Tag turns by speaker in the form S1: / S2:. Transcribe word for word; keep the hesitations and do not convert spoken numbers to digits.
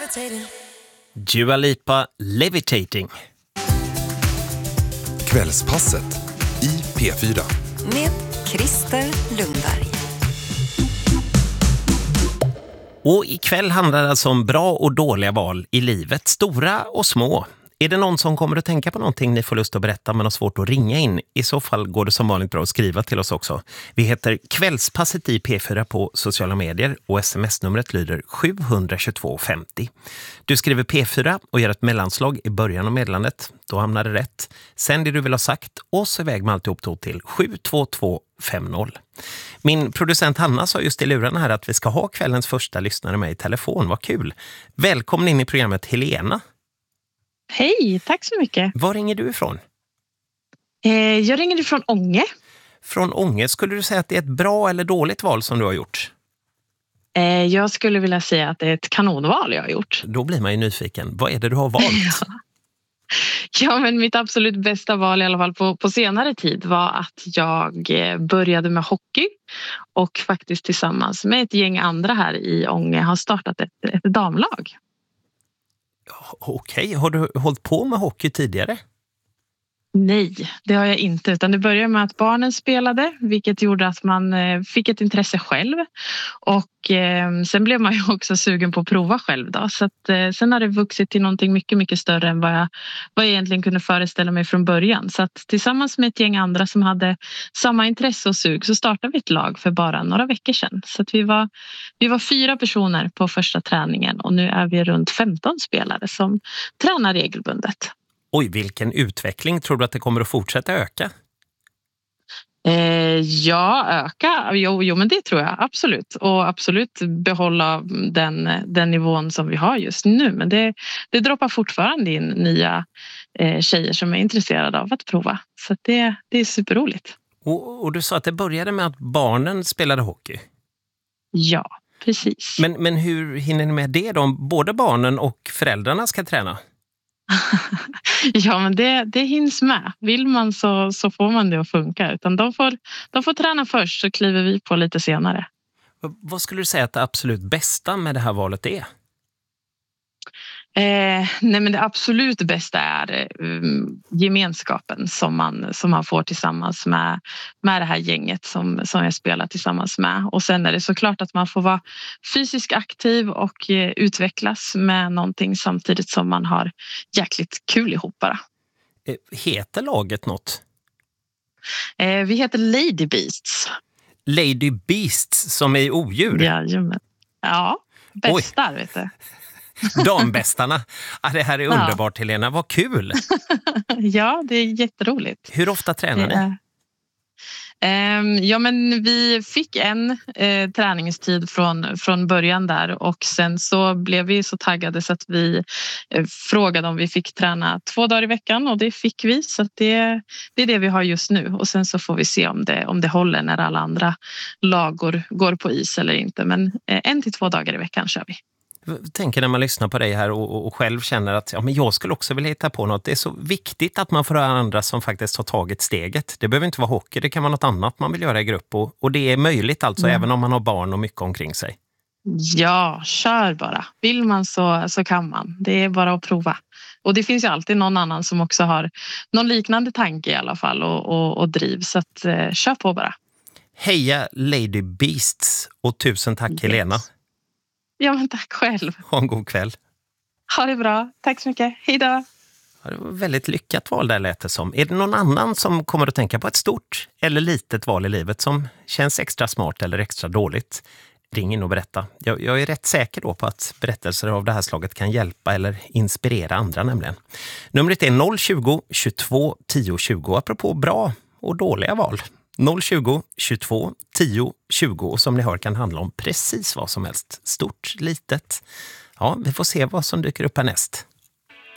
S1: Dua Lipa, Levitating.
S2: Kvällspasset i P fyra.
S3: Med Christer Lundberg.
S1: Och ikväll handlar det alltså om bra och dåliga val i livet, stora och små. Är det någon som kommer att tänka på någonting ni får lust att berätta men har svårt att ringa in? I så fall går det som vanligt bra att skriva till oss också. Vi heter Kvällspasset i P fyra på sociala medier och sms-numret lyder sju två två fem noll. Du skriver P fyra och gör ett mellanslag i början av meddelandet. Då hamnar det rätt. Sänd det du vill ha sagt och så väg med alltihop då till sju två två fem noll. Min producent Hanna sa just i lurarna här att vi ska ha kvällens första lyssnare med i telefon. Vad kul! Välkommen in i programmet Helena.
S4: Hej, tack så mycket.
S1: Var ringer du ifrån?
S4: Eh, jag ringer ifrån Ånge.
S1: Från Ånge, skulle du säga att det är ett bra eller dåligt val som du har gjort?
S4: Eh, jag skulle vilja säga att det är ett kanonval jag har gjort.
S1: Då blir man ju nyfiken. Vad är det du har valt?
S4: Ja, men mitt absolut bästa val i alla fall på, på senare tid var att jag började med hockey och faktiskt tillsammans med ett gäng andra här i Ånge har startat ett, ett damlag.
S1: Okej, har du hållit på med hockey tidigare?
S4: Nej, det har jag inte, utan det började med att barnen spelade, vilket gjorde att man fick ett intresse själv och eh, sen blev man ju också sugen på att prova själv då. Så att, eh, sen har det vuxit till någonting mycket, mycket större än vad jag, vad jag egentligen kunde föreställa mig från början. Så att tillsammans med ett gäng andra som hade samma intresse och sug så startade vi ett lag för bara några veckor sedan. Så att vi var, vi var fyra personer på första träningen och nu är vi runt femton spelare som tränar regelbundet.
S1: Oj, vilken utveckling. Tror du att det kommer att fortsätta öka?
S4: Eh, ja, öka. Jo, jo, men det tror jag absolut. Och absolut behålla den, den nivån som vi har just nu. Men det, det droppar fortfarande in nya eh, tjejer som är intresserade av att prova. Så att det, det är superroligt.
S1: Och, och du sa att det började med att barnen spelade hockey.
S4: Ja, precis.
S1: Men, men hur hinner ni med det då? Om både barnen och föräldrarna ska träna?
S4: Ja, men det, det hinns med. Vill man så, så får man det att funka. Utan de får, de får träna först så kliver vi på lite senare.
S1: Vad skulle du säga att det absolut bästa med det här valet är?
S4: Eh, nej men det absolut bästa är um, gemenskapen som man, som man får tillsammans med, med det här gänget som, som jag spelar tillsammans med. Och sen är det såklart att man får vara fysiskt aktiv och eh, utvecklas med någonting samtidigt som man har jäkligt kul ihop bara.
S1: Eh, heter laget något?
S4: Eh, vi heter Lady Beasts.
S1: Lady Beasts som är odjur?
S4: Jajamän. Ja, bästar vet du.
S1: Dambästarna. Ah, det här är underbart, ja. Helena, vad kul!
S4: Ja, det är jätteroligt.
S1: Hur ofta tränar ni?
S4: Är... Um, ja, men vi fick en eh, träningstid från, från början där och sen så blev vi så taggade så att vi eh, frågade om vi fick träna två dagar i veckan och det fick vi, så att det, det är det vi har just nu och sen så får vi se om det, om det håller när alla andra lag går, går på is eller inte, men eh, en till två dagar i veckan kör vi.
S1: Jag tänker när man lyssnar på dig här och, och själv känner att ja, men jag skulle också vilja hitta på något. Det är så viktigt att man får höra andra som faktiskt har tagit steget. Det behöver inte vara hockey, det kan vara något annat man vill göra i grupp. Och, och det är möjligt alltså, mm. även om man har barn och mycket omkring sig.
S4: Ja, kör bara. Vill man så, så kan man. Det är bara att prova. Och det finns ju alltid någon annan som också har någon liknande tanke i alla fall och, och, och driv. Så att, eh, kör på bara. Heja
S1: Lady Beasts och tusen tack yes. Helena.
S4: Ja, men tack själv.
S1: Ha en god kväll.
S4: Ha det bra. Tack så mycket. Hej då.
S1: Ja, det var väldigt lyckat val där lät det som. Är det någon annan som kommer att tänka på ett stort eller litet val i livet som känns extra smart eller extra dåligt? Ring in och berätta. Jag, jag är rätt säker då på att berättelser av det här slaget kan hjälpa eller inspirera andra nämligen. Numret är noll tjugo, tjugotvå, tio, tjugo. Apropå bra och dåliga val. noll tjugo, tjugotvå, tio, tjugo och som ni hör kan handla om precis vad som helst. Stort, litet. Ja, vi får se vad som dyker upp härnäst.